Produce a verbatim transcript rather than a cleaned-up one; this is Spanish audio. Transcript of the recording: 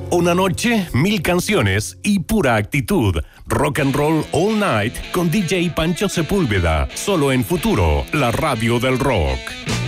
Una noche, mil canciones y pura actitud. Rock and Roll All Night con D J Pancho Sepúlveda. Solo en Futuro, la radio del rock.